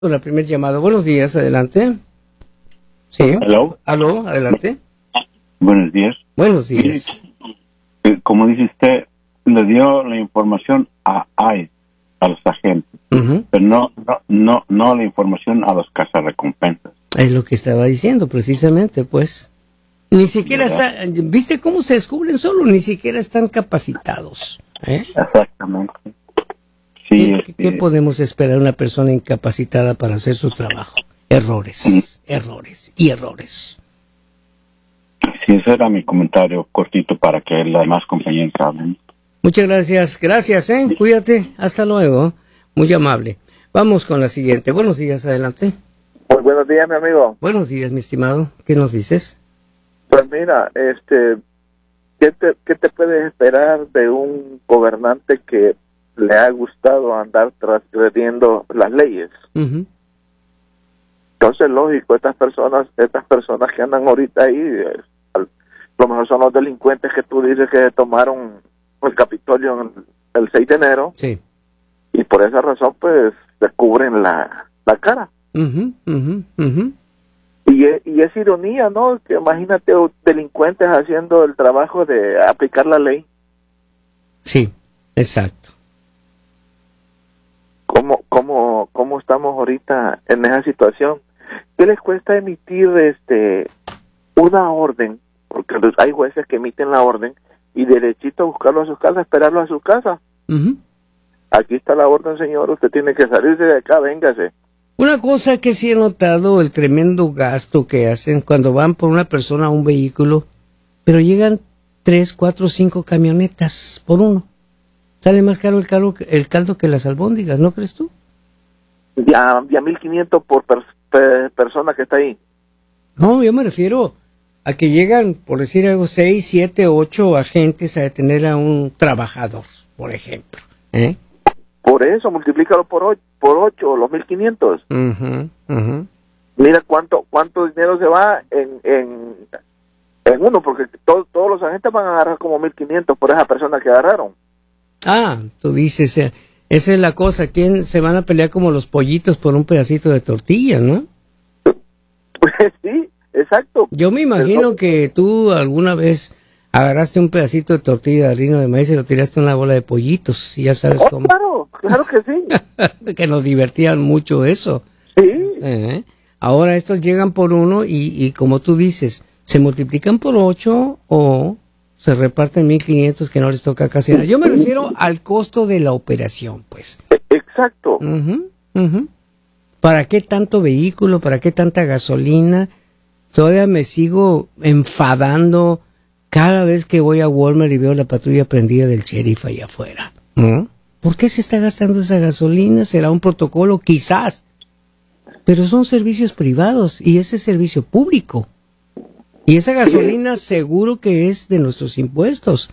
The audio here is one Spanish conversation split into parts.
La primer llamada. Buenos días, adelante. Sí. Hello. Aló, adelante. Buenos días. Buenos días. Como dice usted, le dio la información a ICE, a los agentes, pero no la información a los cazarrecompensas. Es lo que estaba diciendo, precisamente, pues. Ni siquiera está, ¿viste cómo se descubren solo? Ni siquiera están capacitados. Exactamente. Sí, ¿Qué podemos esperar de una persona incapacitada para hacer su trabajo? Errores, errores y errores. Sí, ese era mi comentario cortito para que las demás compañeros hablen. Muchas gracias. Gracias, Cuídate. Hasta luego. Muy amable. Vamos con la siguiente. Buenos días, adelante. Muy buenos días, mi amigo. Buenos días, mi estimado. ¿Qué nos dices? Pues mira, ¿qué te puedes esperar de un gobernante que le ha gustado andar transgrediendo las leyes? Entonces, lógico, estas personas que andan ahorita ahí, lo mejor son los delincuentes que tú dices que tomaron el Capitolio el 6 de enero. Sí. Y por esa razón, pues, se cubren la cara. Y es ironía, ¿no? Que imagínate delincuentes haciendo el trabajo de aplicar la ley. Sí, exacto. ¿Cómo estamos ahorita en esa situación? ¿Qué les cuesta emitir una orden? Porque hay jueces que emiten la orden y derechito buscarlo a su casa, esperarlo a su casa. Aquí está la orden, señor, usted tiene que salirse de acá, véngase. Una cosa que sí he notado, el tremendo gasto que hacen cuando van por una persona a un vehículo, pero llegan 3, 4, 5 camionetas por uno. Sale más caro el caldo que las albóndigas, ¿no crees tú? Ya 1,500 por persona que está ahí. No, yo me refiero a que llegan, por decir algo, 6, 7, 8 agentes a detener a un trabajador, por ejemplo. Por eso, multiplícalo por 8, los 1,500. Mira cuánto dinero se va en uno, porque todos los agentes van a agarrar como 1,500 por esa persona que agarraron. Tú dices, esa es la cosa, ¿quién se van a pelear como los pollitos por un pedacito de tortilla, no? Pues sí, exacto. Yo me imagino que tú alguna vez agarraste un pedacito de tortilla de harina de maíz y lo tiraste en una bola de pollitos, y ya sabes cómo. Claro que sí. Que nos divertían mucho eso. Sí. Ahora estos llegan por uno y como tú dices, se multiplican por 8 o se reparten 1,500 que no les toca casi nada. Yo me refiero al costo de la operación, pues. Exacto. ¿Para qué tanto vehículo? ¿Para qué tanta gasolina? Todavía me sigo enfadando cada vez que voy a Walmart y veo la patrulla prendida del sheriff allá afuera. ¿Por qué se está gastando esa gasolina? ¿Será un protocolo? Quizás. Pero son servicios privados y ese es servicio público. Y esa gasolina seguro que es de nuestros impuestos.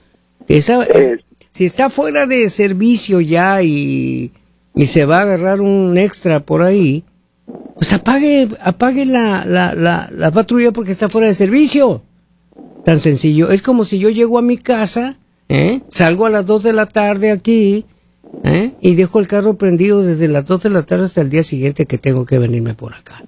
Si está fuera de servicio ya y se va a agarrar un extra por ahí, pues apague la patrulla porque está fuera de servicio. Tan sencillo. Es como si yo llego a mi casa, salgo a las 2 de la tarde aquí, y dejo el carro prendido desde las 2 de la tarde hasta el día siguiente que tengo que venirme por acá.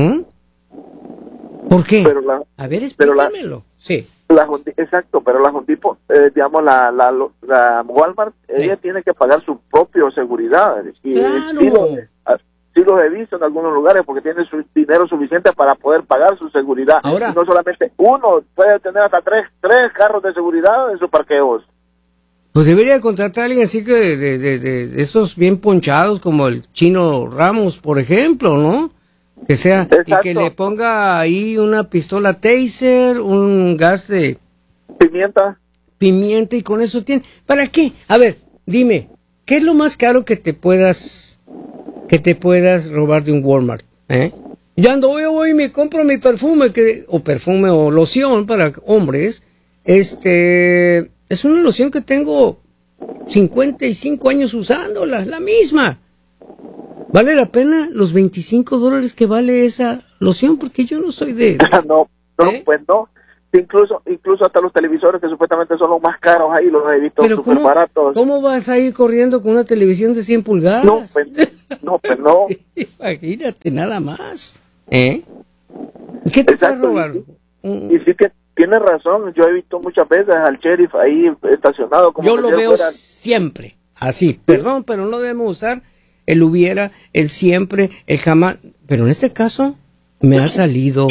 ¿Por qué? A ver, explícamelo. Sí. Exacto, pero la Home Depot, digamos, la Walmart, ella tiene que pagar su propia seguridad. Y claro. Sí los he visto en algunos lugares porque tiene su dinero suficiente para poder pagar su seguridad. Ahora, y no solamente uno, puede tener hasta tres carros de seguridad en sus parqueos. Pues debería contratar a alguien así que de esos bien ponchados como el Chino Ramos, por ejemplo, ¿no? Que sea, exacto. Y que le ponga ahí una pistola taser, un gas de pimienta y con eso tiene. ¿Para qué? A ver, dime, ¿qué es lo más caro que te puedas robar de un Walmart? Yo voy y me compro mi perfume o loción para hombres. Es una loción que tengo 55 años usándola, la misma. ¿Vale la pena los $25 que vale esa loción? Porque yo no soy de... No, pues no. Incluso hasta los televisores que supuestamente son los más caros ahí, los he visto súper baratos. ¿Cómo vas a ir corriendo con una televisión de 100 pulgadas? No, pues no. Imagínate, nada más. ¿Qué te va a robar? Y sí que tienes razón, yo he visto muchas veces al sheriff ahí estacionado. Como yo lo veo siempre, así. Perdón, pero no debemos usar el hubiera, el siempre, el jamás. Pero en este caso me ha salido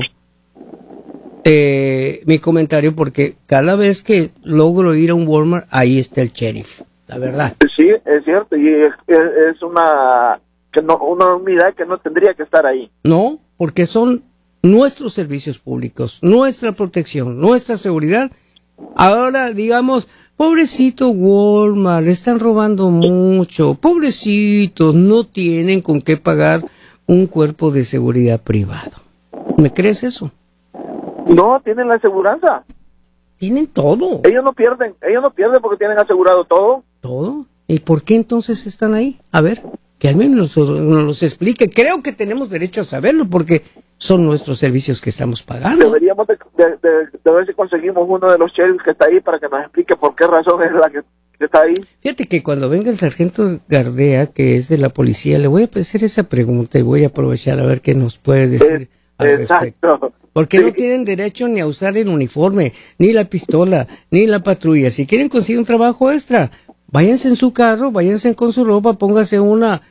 mi comentario porque cada vez que logro ir a un Walmart, ahí está el sheriff, la verdad. Sí, es cierto, y es una unidad que no tendría que estar ahí. No, porque son nuestros servicios públicos, nuestra protección, nuestra seguridad. Ahora, digamos, pobrecito Walmart, le están robando mucho, pobrecitos, no tienen con qué pagar un cuerpo de seguridad privado. ¿Me crees eso? No, tienen la aseguranza. Tienen todo. Ellos no pierden porque tienen asegurado todo. ¿Todo? ¿Y por qué entonces están ahí? A ver, que al menos nos los explique. Creo que tenemos derecho a saberlo porque son nuestros servicios que estamos pagando. Deberíamos de ver si conseguimos uno de los sheriffs que está ahí para que nos explique por qué razón es la que está ahí. Fíjate que cuando venga el sargento Gardea, que es de la policía, le voy a hacer esa pregunta y voy a aprovechar a ver qué nos puede decir al respecto. Porque no tienen derecho ni a usar el uniforme, ni la pistola, ni la patrulla. Si quieren conseguir un trabajo extra, váyanse en su carro, váyanse con su ropa, póngase una...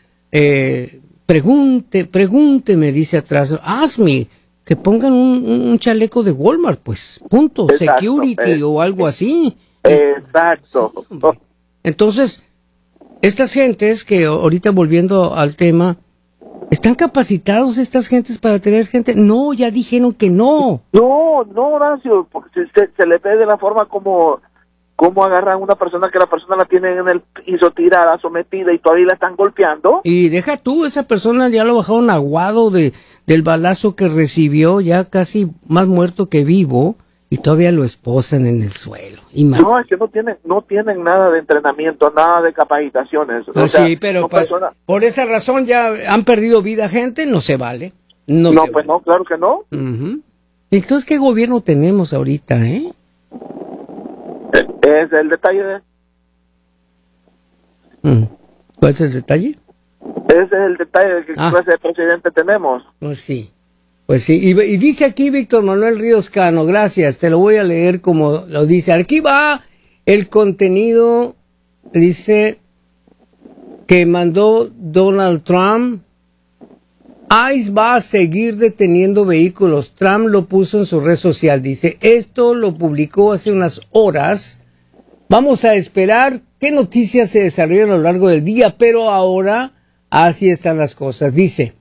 Pregunte, me dice atrás, hazme, que pongan un chaleco de Walmart, pues, punto, exacto, security o algo así. Exacto. Sí, entonces, estas gentes que ahorita volviendo al tema, ¿están capacitados estas gentes para tener gente? No, ya dijeron que no. No, Horacio, porque se le ve de la forma como agarran a una persona que la persona la tienen en el piso tirada, sometida y todavía la están golpeando. Y deja tú, esa persona ya lo bajaron aguado del balazo que recibió, ya casi más muerto que vivo, y todavía lo esposan en el suelo. No, es que no tienen nada de entrenamiento, nada de capacitaciones. No, sí, pero pues, por esa razón ya han perdido vida gente, no se vale. No, pues no, claro que no. Entonces, ¿qué gobierno tenemos ahorita, Es el detalle ¿Cuál es el detalle? Ese es el detalle de qué clase de presidente tenemos. Pues sí, y dice aquí Víctor Manuel Ríos Cano, gracias, te lo voy a leer como lo dice. Aquí va el contenido, dice, que mandó Donald Trump. ICE va a seguir deteniendo vehículos. Trump lo puso en su red social, dice, esto lo publicó hace unas horas. Vamos a esperar qué noticias se desarrollan a lo largo del día, pero ahora así están las cosas. Dice,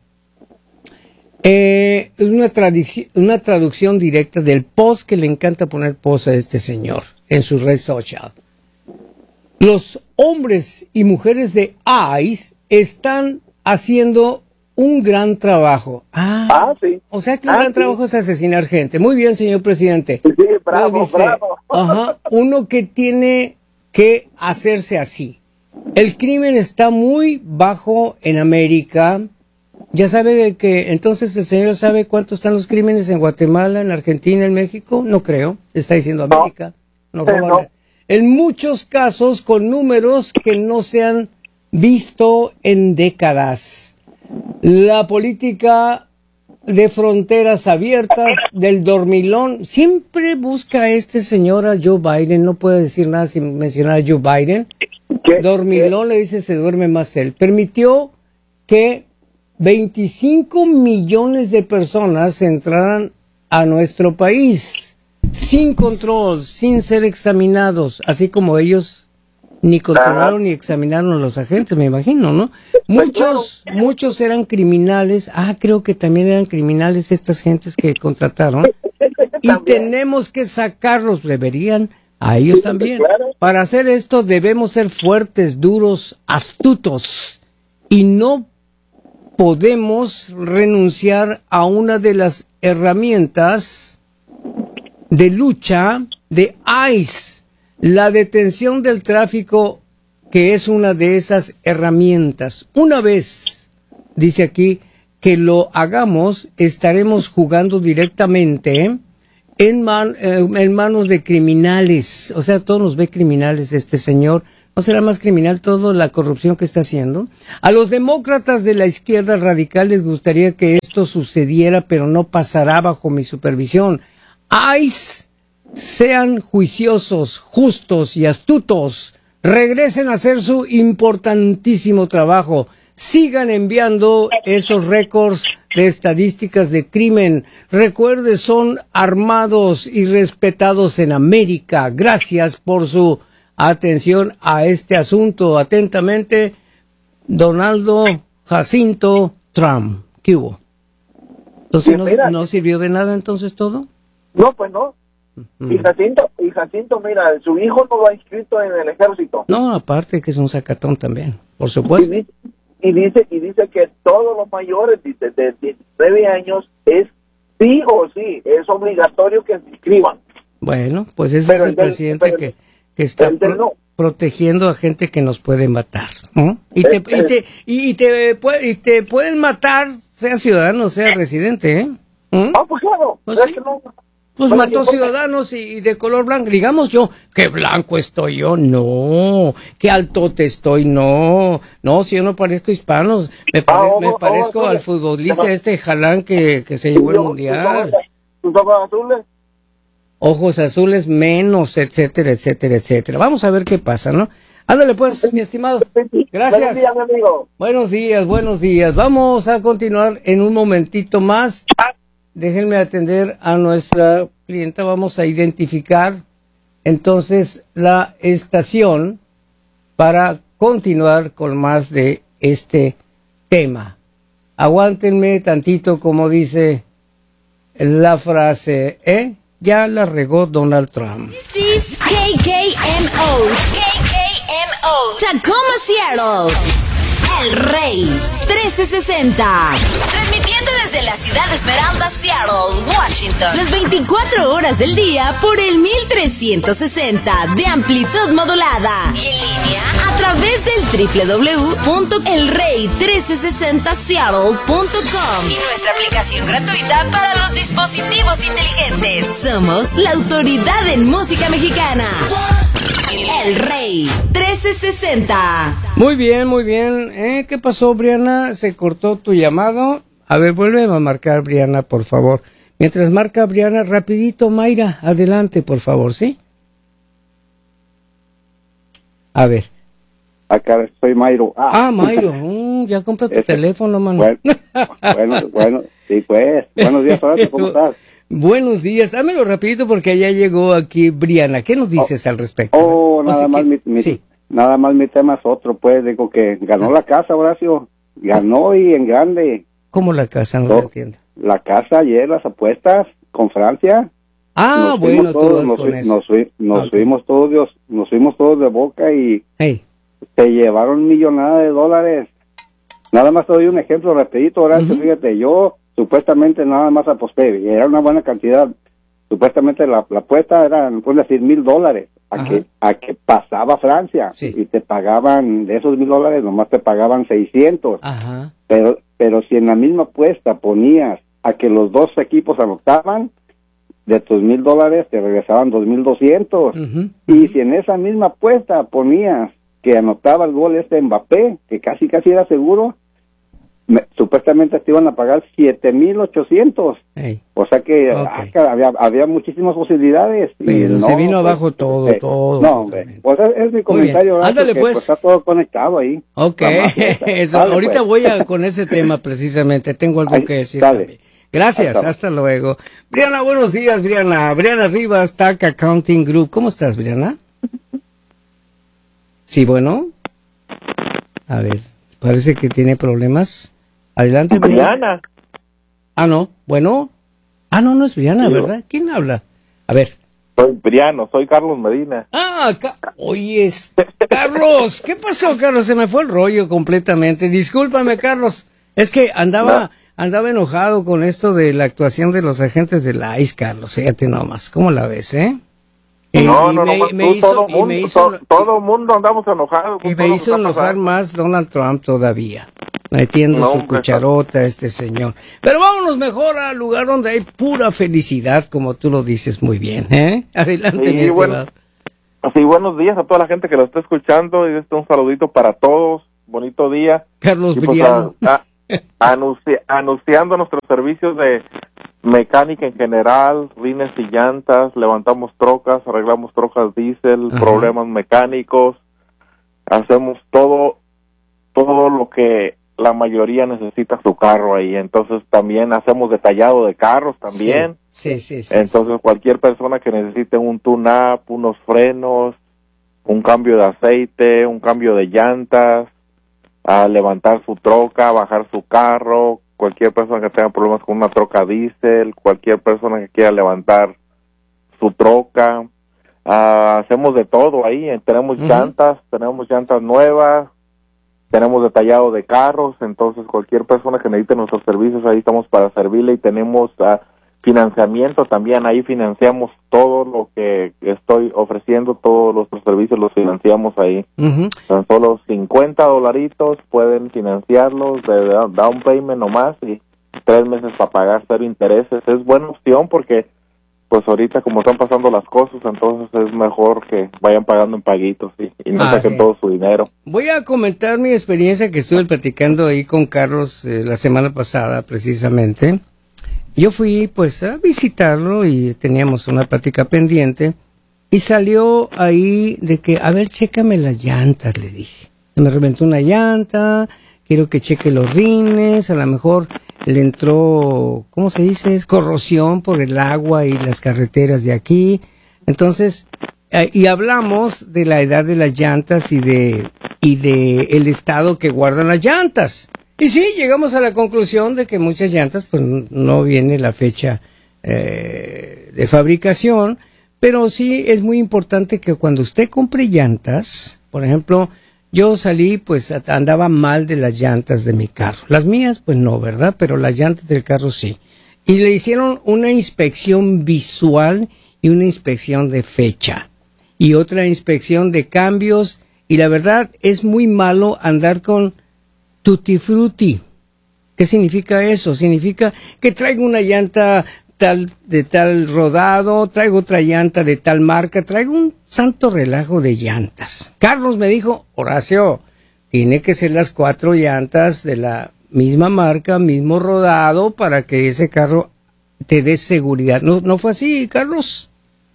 es una traducción directa del post que le encanta poner post a este señor en su red social. Los hombres y mujeres de ICE están haciendo un gran trabajo. Sí. O sea que un gran trabajo es asesinar gente. Muy bien, señor presidente. Sí, bravo. Uno que tiene que hacerse así. El crimen está muy bajo en América. Ya sabe que, entonces el señor sabe cuánto están los crímenes en Guatemala, en Argentina, en México. No creo. Está diciendo América. No. En muchos casos con números que no se han visto en décadas. La política de fronteras abiertas, del dormilón, siempre busca este señor a Joe Biden, no puede decir nada sin mencionar a Joe Biden. Dormilón le dice, se duerme más él. Permitió que 25 millones de personas entraran a nuestro país, sin control, sin ser examinados, así como ellos ni controlaron ni examinaron a los agentes, me imagino, ¿no? Muchos eran criminales. Creo que también eran criminales estas gentes que contrataron. Y tenemos que sacarlos, deberían a ellos también. Para hacer esto debemos ser fuertes, duros, astutos. Y no podemos renunciar a una de las herramientas de lucha de ICE. La detención del tráfico, que es una de esas herramientas. Una vez, dice aquí, que lo hagamos, estaremos jugando directamente en manos de criminales. O sea, todos nos ve criminales este señor. ¿No será más criminal toda la corrupción que está haciendo? A los demócratas de la izquierda radical les gustaría que esto sucediera, pero no pasará bajo mi supervisión. ICE, sean juiciosos, justos y astutos. Regresen a hacer su importantísimo trabajo. Sigan enviando esos récords de estadísticas de crimen. Recuerde, son armados y respetados en América. Gracias por su atención a este asunto. Atentamente, Donaldo Jacinto Trump. ¿Qué hubo? Entonces, ¿no sirvió de nada entonces todo? No, pues no. Y Jacinto, mira, su hijo no lo ha inscrito en el ejército. No, aparte que es un sacatón también, por supuesto. Y dice que todos los mayores de 19 años es sí o sí, es obligatorio que se inscriban. Bueno, pues ese es el presidente que está protegiendo a gente que nos puede matar, ¿no? Y te pueden matar, sea ciudadano, sea residente, ¿eh? Ah, pues claro. Pues sí. Pues mató ciudadanos y de color blanco. Digamos yo, qué blanco estoy yo, no. Qué altote estoy, no. No, si yo no parezco hispano, me parezco al futbolista Jalán que se llevó el mundial. ¿Tus ojos azules? Ojos azules menos, etcétera, etcétera, etcétera. Vamos a ver qué pasa, ¿no? Ándale pues, mi estimado. Gracias. Buenos días, mi amigo. Buenos días. Vamos a continuar en un momentito más. Déjenme atender a nuestra clienta. Vamos a identificar entonces la estación para continuar con más de este tema. Aguántenme tantito, como dice la frase, ¿eh? Ya la regó Donald Trump. This is KKMO, Tacoma, Seattle. El Rey 1360. Transmitiendo desde la ciudad de Esmeralda, Seattle, Washington. Las 24 horas del día por el 1360 de amplitud modulada. Y en línea a través del www.elrey1360seattle.com. Y nuestra aplicación gratuita para los dispositivos inteligentes. Somos la autoridad en música mexicana. El Rey 1360. Muy bien, muy bien. ¿Qué pasó, Briana? ¿Se cortó tu llamado? A ver, vuelve a marcar, Briana, por favor. Mientras marca Briana, rapidito, Mayra, adelante, por favor, ¿sí? A ver. Acá soy Mayro. Mayro, ya compra tu teléfono, mano. Bueno, sí, pues. Buenos días, Horacio, ¿cómo estás? Buenos días, hámelo rapidito porque ya llegó aquí Briana. ¿Qué nos dices al respecto? Nada más mi tema es otro, pues, digo que ganó la casa, Horacio, ganó y en grande. ¿Cómo la casa? No lo entiendo. La casa ayer, las apuestas con Francia. Nos fuimos todos de boca y se llevaron millonada de dólares. Nada más te doy un ejemplo rapidito, Horacio, fíjate, yo supuestamente nada más aposté, y era una buena cantidad, supuestamente la apuesta eran, pues decir, $1,000 a que pasaba Francia, y te pagaban, de esos $1,000 nomás te pagaban 600, pero si en la misma apuesta ponías a que los dos equipos anotaban, de tus $1,000 te regresaban 2,200, y si en esa misma apuesta ponías que anotaba el gol Mbappé, que casi era seguro, supuestamente te iban a pagar 7,800. O sea que había muchísimas posibilidades. Pero se vino abajo todo. No, hombre. Pues es mi comentario. Ándale, pues. Está todo conectado ahí. Ok. Ahorita pues voy con ese tema precisamente. Tengo algo que decir también. Gracias, hasta luego. Briana, buenos días, Briana. Briana Rivas, TAC Accounting Group. ¿Cómo estás, Briana? Sí, bueno. A ver, parece que tiene problemas. Adelante, Briana. No. Bueno. No es Briana, sí, ¿verdad? ¿Quién habla? A ver. Soy Briano, soy Carlos Medina. Oye, Carlos, ¿qué pasó, Carlos? Se me fue el rollo completamente. Discúlpame, Carlos. Es que andaba enojado con esto de la actuación de los agentes de la ICE, Carlos. Fíjate nomás, ¿cómo la ves, todo el mundo andamos enojados. Y me hizo enojar más Donald Trump todavía. metiendo su cucharota este señor. Pero vámonos mejor al lugar donde hay pura felicidad, como tú lo dices muy bien, ¿eh? Adelante, sí, mi estimado. Sí, buenos días a toda la gente que lo está escuchando, y un saludito para todos, bonito día. Carlos y Briano. Anunciando nuestros servicios de mecánica en general, rines y llantas, levantamos trocas, arreglamos trocas diésel, problemas mecánicos, hacemos todo lo que la mayoría necesita su carro ahí. Entonces también hacemos detallado de carros también. Sí. Entonces cualquier persona que necesite un tune-up, unos frenos, un cambio de aceite, un cambio de llantas, a levantar su troca, bajar su carro, cualquier persona que tenga problemas con una troca diésel, cualquier persona que quiera levantar su troca, hacemos de todo ahí. Tenemos llantas nuevas, tenemos detallado de carros. Entonces cualquier persona que necesite nuestros servicios, ahí estamos para servirle. Y tenemos financiamiento también, ahí financiamos todo lo que estoy ofreciendo, todos nuestros servicios los financiamos ahí. Tan solo $50 pueden financiarlos de down payment nomás, y 3 meses para pagar 0 intereses. Es buena opción porque pues ahorita como están pasando las cosas, entonces es mejor que vayan pagando en paguitos y no saquen todo su dinero. Voy a comentar mi experiencia que estuve platicando ahí con Carlos la semana pasada precisamente. Yo fui pues a visitarlo y teníamos una plática pendiente y salió ahí de que, a ver, chécame las llantas, le dije. Me reventó una llanta, quiero que cheque los rines, a lo mejor le entró, ¿cómo se dice? Es corrosión por el agua y las carreteras de aquí. Entonces, y hablamos de la edad de las llantas y de el estado que guardan las llantas. Y sí, llegamos a la conclusión de que muchas llantas, pues no viene la fecha de fabricación, pero sí es muy importante que cuando usted compre llantas, por ejemplo, yo salí, pues andaba mal de las llantas de mi carro. Las mías, pues no, ¿verdad? Pero las llantas del carro sí. Y le hicieron una inspección visual y una inspección de fecha. Y otra inspección de cambios. Y la verdad es muy malo andar con tutti frutti. ¿Qué significa eso? Significa que traigo una llanta de tal rodado, traigo otra llanta de tal marca, traigo un santo relajo de llantas. Carlos me dijo, Horacio, tiene que ser las 4 llantas de la misma marca, mismo rodado, para que ese carro te dé seguridad. ¿No fue así, Carlos?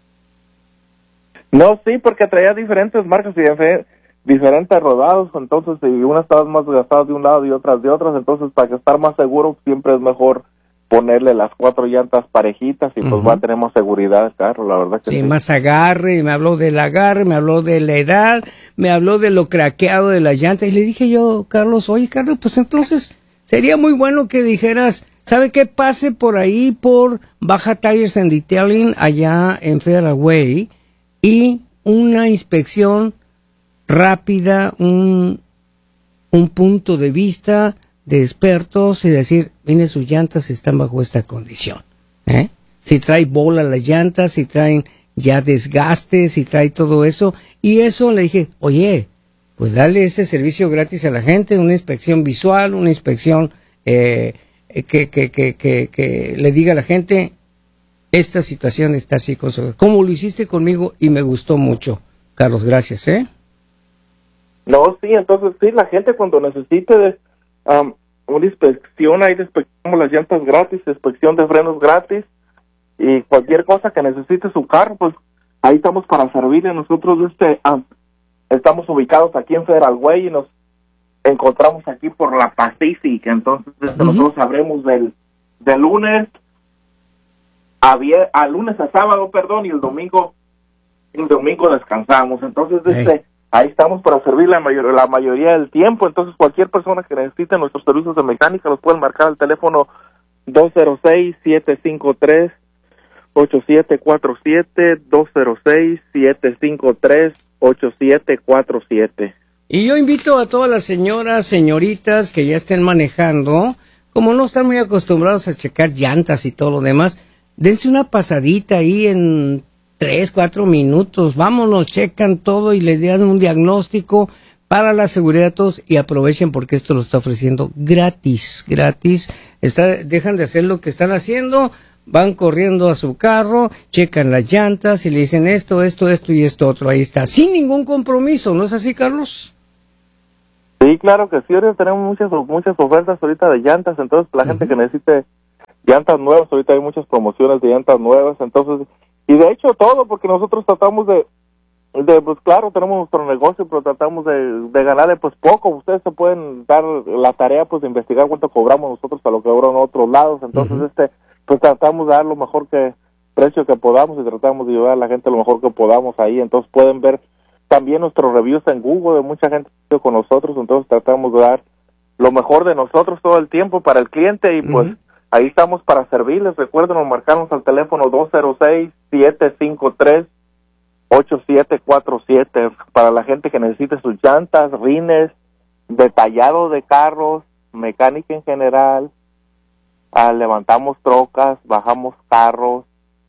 No, sí, porque traía diferentes marcas y diferentes rodados, entonces si unas estaban más gastadas de un lado y otras de otras, entonces para estar más seguro siempre es mejor ponerle las 4 llantas parejitas y pues va a tener más seguridad el carro, la verdad que sí. Más agarre, me habló del agarre, me habló de la edad, me habló de lo craqueado de las llantas y le dije yo, Carlos, oye Carlos, pues entonces sería muy bueno que dijeras, ¿sabe qué? Pase por ahí por Baja Tires and Detailing allá en Federal Way y una inspección rápida, un punto de vista de expertos y decir, mire, sus llantas están bajo esta condición. Si trae bola las llantas, si traen ya desgastes, si trae todo eso. Y eso le dije, oye, pues dale ese servicio gratis a la gente, una inspección visual, una inspección que le diga a la gente, esta situación está así, como lo hiciste conmigo y me gustó mucho. Carlos, gracias, No, sí, entonces sí, la gente cuando necesite una inspección, ahí inspeccionamos las llantas gratis, inspección de frenos gratis y cualquier cosa que necesite su carro, pues ahí estamos para servirle. Nosotros estamos ubicados aquí en Federal Way y nos encontramos aquí por la Pacific, entonces nosotros sabremos del lunes a lunes a sábado, y el domingo descansamos, entonces ahí estamos para servir la mayoría del tiempo. Entonces cualquier persona que necesite nuestros servicios de mecánica los pueden marcar al teléfono 206-753-8747, 206-753-8747. Y yo invito a todas las señoritas que ya estén manejando, como no están muy acostumbrados a checar llantas y todo lo demás, dense una pasadita ahí en 3-4 minutos, vámonos, checan todo y le dan un diagnóstico, para la seguridad de todos, y aprovechen porque esto lo está ofreciendo gratis. Dejan de hacer lo que están haciendo, van corriendo a su carro, checan las llantas y le dicen esto y esto otro. Ahí está, sin ningún compromiso, ¿no es así, Carlos? Sí, claro que sí. Ahorita tenemos muchas ofertas ahorita de llantas, entonces la gente que necesite llantas nuevas, ahorita hay muchas promociones de llantas nuevas, entonces, y de hecho todo, porque nosotros tratamos de pues claro, tenemos nuestro negocio, pero tratamos de ganarle pues poco. Ustedes se pueden dar la tarea pues de investigar cuánto cobramos nosotros a lo que cobran otros lados, entonces pues tratamos de dar lo mejor precio que podamos y tratamos de ayudar a la gente lo mejor que podamos ahí. Entonces pueden ver también nuestros reviews en Google de mucha gente que con nosotros, entonces tratamos de dar lo mejor de nosotros todo el tiempo para el cliente y pues ahí estamos para servirles. Recuerden marcarnos al teléfono 206-753-8747 para la gente que necesite sus llantas, rines, detallado de carros, mecánica en general. Levantamos trocas, bajamos carros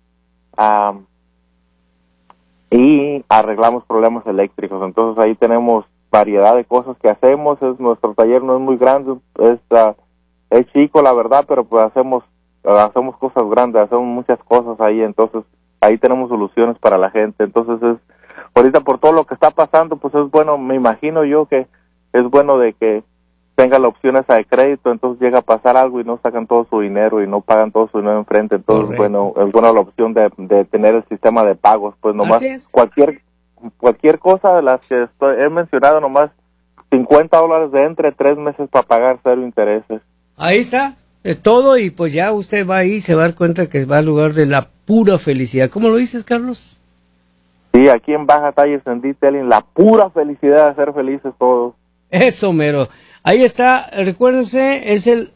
y arreglamos problemas eléctricos. Entonces ahí tenemos variedad de cosas que hacemos. Nuestro taller no es muy grande, es chico la verdad, pero pues hacemos cosas grandes, hacemos muchas cosas ahí. Entonces ahí tenemos soluciones para la gente. Entonces ahorita por todo lo que está pasando, pues es bueno, me imagino yo que es bueno de que tenga la opción esa de crédito, entonces llega a pasar algo y no sacan todo su dinero y no pagan todo su dinero enfrente. Entonces bueno, es buena la opción de tener el sistema de pagos, pues nomás cualquier cosa de las que he mencionado, nomás $50 de entre 3 meses para pagar 0 intereses. Ahí está, todo, y pues ya usted va ahí y se va a dar cuenta que va al lugar de la pura felicidad. ¿Cómo lo dices, Carlos? Sí, aquí en Baja Tires en Detailing, la pura felicidad de ser felices todos. Eso, mero. Ahí está, recuérdense, es el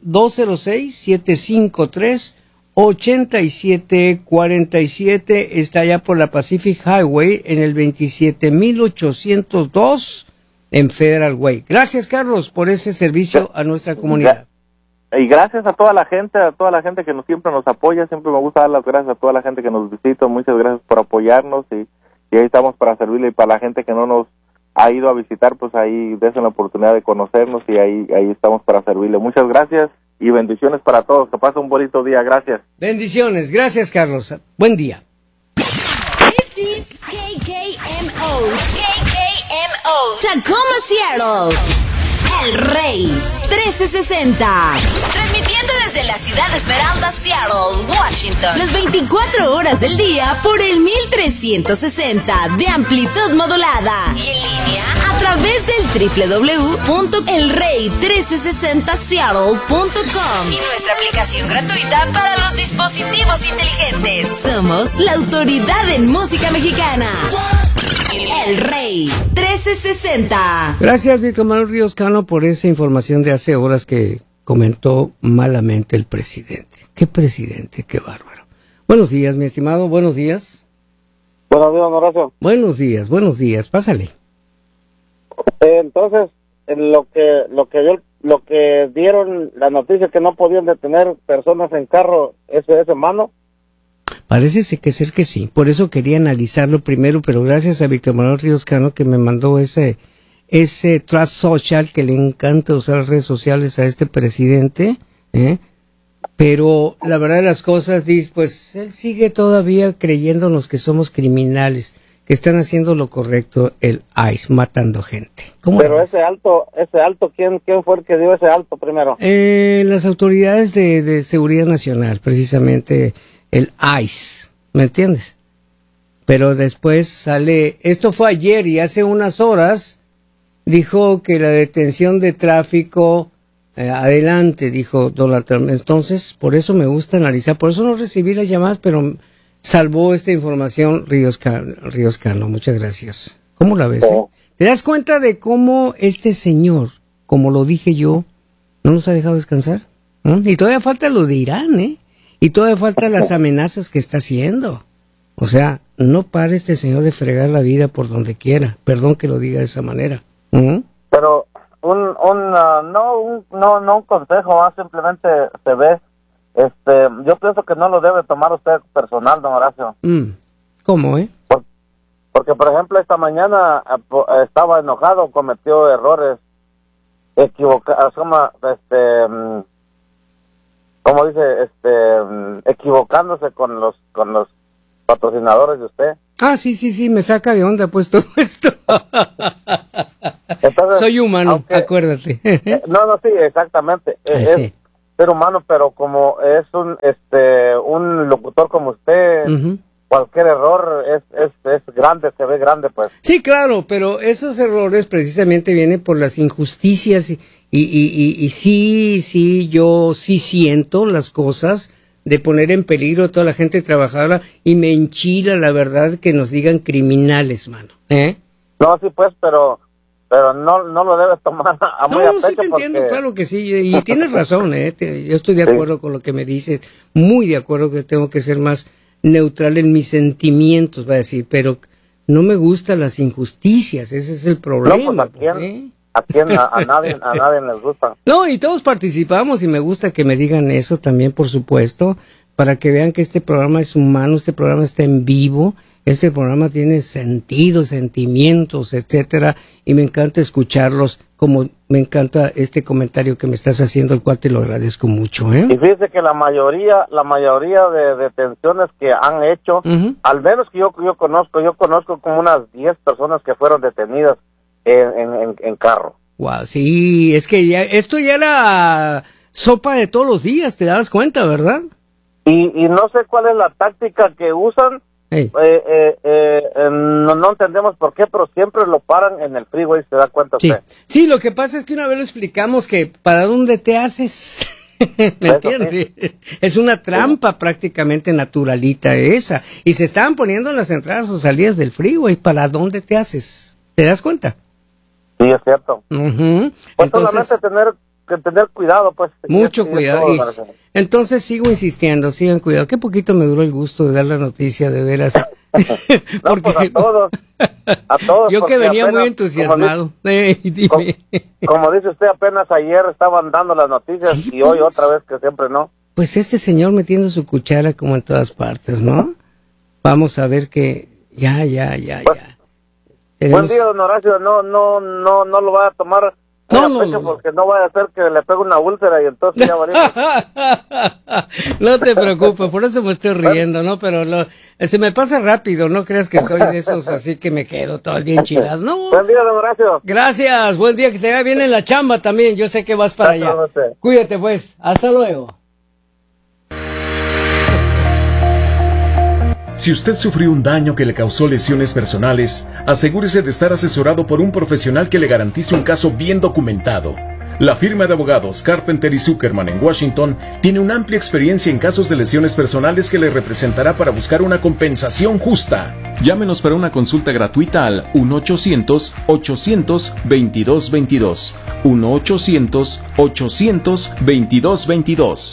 206-753-8747, está allá por la Pacific Highway en el 27802 en Federal Way. Gracias, Carlos, por ese servicio a nuestra comunidad. Y gracias a toda la gente que siempre nos apoya. Siempre me gusta dar las gracias a toda la gente que nos visita. Muchas gracias por apoyarnos y ahí estamos para servirle. Y para la gente que no nos ha ido a visitar, pues ahí desen la oportunidad de conocernos y ahí estamos para servirle. Muchas gracias y bendiciones para todos. Que pasen un bonito día. Gracias. Bendiciones. Gracias, Carlos. Buen día. This is KKMO. Tacoma, Seattle. El Rey 1360. Transmitiendo desde la ciudad de Esmeralda, Seattle, Washington. Las 24 horas del día por el 1360 de amplitud modulada. Y en línea a través del www.elrey1360seattle.com. Y nuestra aplicación gratuita para los dispositivos inteligentes. Somos la autoridad en música mexicana. El Rey 1360. Gracias, Víctor Manuel Ríos Cano, por esa información de hace horas que comentó malamente el presidente. ¿Qué presidente? ¡Qué bárbaro! Buenos días, mi estimado. Buenos días. Buenos días, Horacio. Buenos días. Pásale. Entonces, lo que dieron la noticia que no podían detener personas en carro, ¿es mano? Parece ser que sí. Por eso quería analizarlo primero, pero gracias a Víctor Manuel Ríos Cano que me mandó ese Trust Social, que le encanta usar las redes sociales a este presidente, pero la verdad de las cosas, dice, pues él sigue todavía creyéndonos que somos criminales, que están haciendo lo correcto, el ICE, matando gente. Pero ese alto, ¿quién fue el que dio ese alto primero? Las autoridades de seguridad nacional, precisamente el ICE, ¿me entiendes? Pero después sale, esto fue ayer y hace unas horas dijo que la detención de tráfico, adelante, dijo Donald Trump. Entonces, por eso me gusta analizar, por eso no recibí las llamadas, pero salvó esta información Ríos Cano. Muchas gracias. ¿Cómo la ves? ¿Te das cuenta de cómo este señor, como lo dije yo, no nos ha dejado descansar? Y todavía falta lo de Irán, y todavía falta las amenazas que está haciendo. O sea, no para este señor de fregar la vida por donde quiera. Perdón que lo diga de esa manera. Pero no un consejo, simplemente se ve. Yo pienso que no lo debe tomar usted personal, don Horacio. ¿Cómo, Porque, por ejemplo, esta mañana estaba enojado, cometió errores equivocados, como dice, equivocándose con los patrocinadores de usted. Ah, sí, me saca de onda pues todo esto. Entonces, soy humano, acuérdate. Sí, exactamente. Es ser humano, pero como es un locutor como usted, cualquier error es grande, se ve grande, pues. Sí, claro, pero esos errores precisamente vienen por las injusticias y sí, yo sí siento las cosas de poner en peligro a toda la gente trabajadora y me enchila la verdad que nos digan criminales, mano. No, sí, pues, pero no lo debes tomar a muy a pecho. No, sí te entiendo, claro que sí, y tienes razón, yo estoy de acuerdo con lo que me dices, muy de acuerdo que tengo que ser más neutral en mis sentimientos, va a decir, pero no me gustan las injusticias, ese es el problema. No, pues, a nadie les gusta. No, y todos participamos y me gusta que me digan eso también, por supuesto, para que vean que este programa es humano, este programa está en vivo, este programa tiene sentido, sentimientos, etcétera, y me encanta escucharlos, como me encanta este comentario que me estás haciendo, el cual te lo agradezco mucho, Y fíjese que la mayoría de detenciones que han hecho, al menos que yo conozco como unas 10 personas que fueron detenidas en carro. Wow, sí, es que esto ya era sopa de todos los días, te das cuenta, ¿verdad? Y no sé cuál es la táctica que usan. No entendemos por qué, pero siempre lo paran en el freeway, ¿se da cuenta usted? Sí, lo que pasa es que una vez lo explicamos que ¿para dónde te haces? ¿Me entiendes? Sí. Es una trampa prácticamente naturalita esa. Y se estaban poniendo en las entradas o salidas del freeway, ¿para dónde te haces? ¿Te das cuenta? Sí, es cierto. Pues entonces, solamente tener cuidado, pues. Mucho cuidado. Entonces sigo insistiendo, sigan cuidado. Qué poquito me duró el gusto de dar la noticia, de veras. Porque pues a todos. Yo que venía apenas, muy entusiasmado. Como dice usted, apenas ayer estaban dando las noticias y hoy otra vez que siempre no. Pues este señor metiendo su cuchara como en todas partes, ¿no? Vamos a ver que ya. Buen día, don Horacio. No lo va a tomar no, porque no vaya a ser que le pegue una úlcera y entonces ya varimos. No te preocupes, por eso me estoy riendo, ¿no? Pero se me pasa rápido, no creas que soy de esos así que me quedo todo el día enchilado, no. Buen día, don Horacio. Gracias, buen día, que te vaya bien en la chamba también, yo sé que vas para allá. Cuídate pues, hasta luego. Si usted sufrió un daño que le causó lesiones personales, asegúrese de estar asesorado por un profesional que le garantice un caso bien documentado. La firma de abogados Carpenter y Zuckerman en Washington tiene una amplia experiencia en casos de lesiones personales que le representará para buscar una compensación justa. Llámenos para una consulta gratuita al 1-800-800-2222. 1-800-800-2222.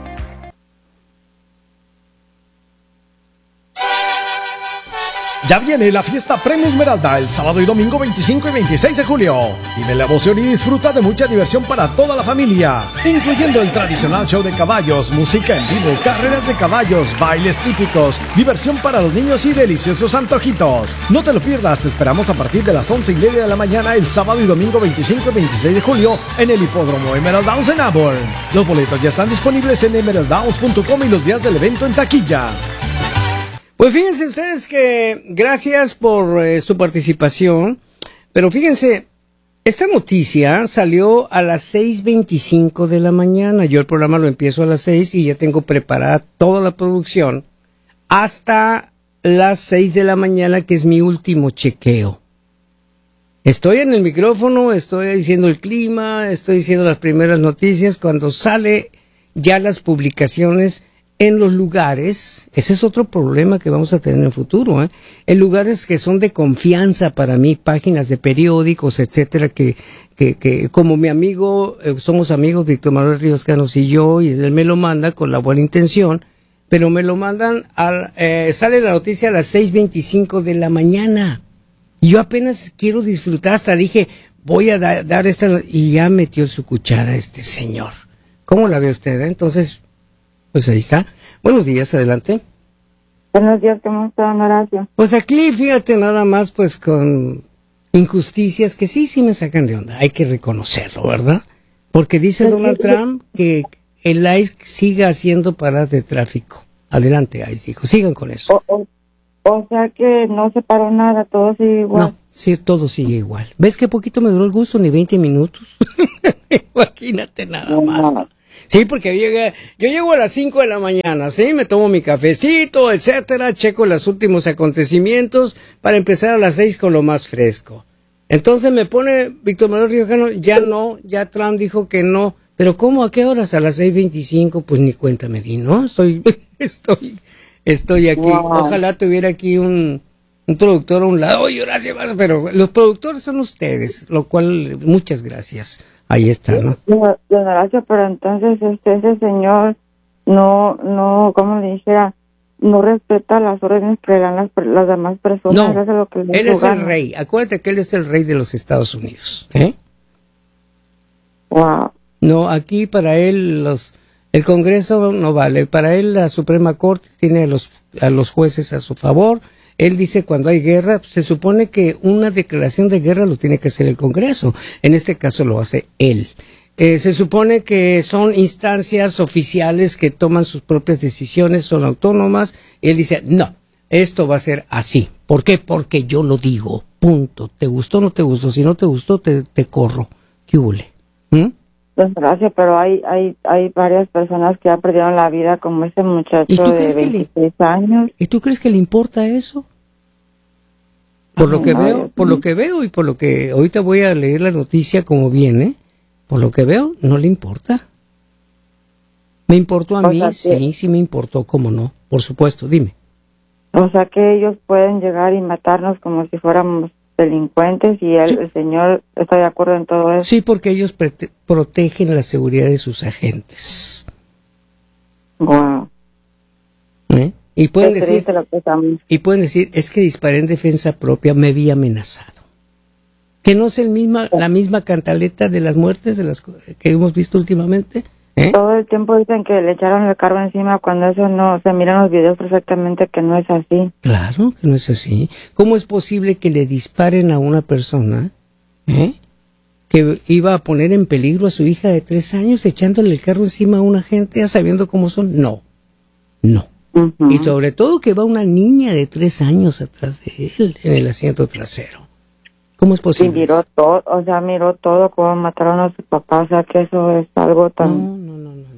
Ya viene la fiesta Premio Esmeralda el sábado y domingo 25 y 26 de julio. Vive la emoción y disfruta de mucha diversión para toda la familia, incluyendo el tradicional show de caballos, música en vivo, carreras de caballos, bailes típicos, diversión para los niños y deliciosos antojitos. No te lo pierdas, te esperamos a partir de las 11:30 de la mañana el sábado y domingo 25 y 26 de julio en el hipódromo Emerald Downs en Auburn. Los boletos ya están disponibles en emeralddowns.com y los días del evento en taquilla. Pues fíjense ustedes que gracias por su participación, pero fíjense, esta noticia salió a las 6:25 de la mañana. Yo el programa lo empiezo a las 6 y ya tengo preparada toda la producción hasta las 6 de la mañana, que es mi último chequeo. Estoy en el micrófono, estoy diciendo el clima, estoy diciendo las primeras noticias. Cuando sale ya las publicaciones en los lugares, ese es otro problema que vamos a tener en el futuro, en lugares que son de confianza para mí, páginas de periódicos, etcétera, que como mi amigo, somos amigos, Víctor Manuel Ríos Canos y yo, y él me lo manda con la buena intención, pero me lo mandan, sale la noticia a las 6:25 de la mañana, y yo apenas quiero disfrutar, hasta dije, voy a dar esta, y ya metió su cuchara este señor. ¿Cómo la ve usted? Entonces, pues ahí está. Buenos días, adelante. Buenos días, ¿cómo está, don Horacio? Pues aquí, fíjate, nada más pues con injusticias que sí me sacan de onda, hay que reconocerlo, ¿verdad? Porque dice Donald Trump que el ICE siga haciendo paradas de tráfico. Adelante, ICE, dijo, sigan con eso. O sea que no se paró nada, todo sigue igual. No, sí, todo sigue igual. ¿Ves qué poquito me duró el gusto? Ni 20 minutos. Imagínate nada más. ¿No? Sí, porque yo llego a las 5 de la mañana, ¿sí? Me tomo mi cafecito, etcétera, checo los últimos acontecimientos para empezar a las 6 con lo más fresco. Entonces me pone Víctor Manuel Riojano, ya Trump dijo que no. ¿Pero cómo? ¿A qué horas? A las 6:25, pues ni cuenta me di, ¿no? Estoy aquí. Wow. Ojalá tuviera aquí un productor a un lado. Oye, gracias, pero los productores son ustedes, lo cual, muchas gracias. Ahí está, ¿no? Don Horacio, pero entonces ese señor no, como le dijera, no respeta las órdenes que le dan las demás personas. No, hace lo que él es el rey. Acuérdate que él es el rey de los Estados Unidos. Wow. No, aquí para él el Congreso no vale. Para él la Suprema Corte tiene a los jueces a su favor. Él dice cuando hay guerra, se supone que una declaración de guerra lo tiene que hacer el Congreso. En este caso lo hace él. Se supone que son instancias oficiales que toman sus propias decisiones, son autónomas. Y él dice, no, esto va a ser así. ¿Por qué? Porque yo lo digo, punto. ¿Te gustó o no te gustó? Si no te gustó, te corro. ¿Qué hule? Pues gracias, pero hay varias personas que ya perdieron la vida, como ese muchacho de 26 años. ¿Y tú crees que le importa eso? Por lo que veo y por lo que ahorita voy a leer la noticia como viene, por lo que veo, no le importa. ¿Me importó a mí? Sí me importó, ¿cómo no? Por supuesto, dime. O sea que ellos pueden llegar y matarnos como si fuéramos delincuentes y el señor está de acuerdo en todo eso. Sí, porque ellos protegen la seguridad de sus agentes. Wow. Y pueden decir, es que disparé en defensa propia, me vi amenazado. Que no es la misma cantaleta de las muertes de las que hemos visto últimamente. Todo el tiempo dicen que le echaron el carro encima cuando eso no, se miran los videos perfectamente que no es así. Claro que no es así. ¿Cómo es posible que le disparen a una persona que iba a poner en peligro a su hija de 3 años echándole el carro encima a una gente ya sabiendo cómo son? No. Y sobre todo que va una niña de 3 años atrás de él en el asiento trasero. ¿Cómo es posible? Y miró todo, cómo mataron a su papá, o sea que eso es algo tan... No.